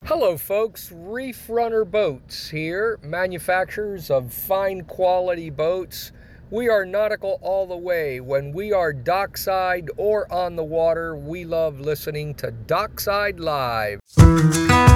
Hello folks, Reef Runner Boats here, manufacturers of fine quality boats. We are nautical all the way. When we are dockside or on the water, we love listening to Dockside Live.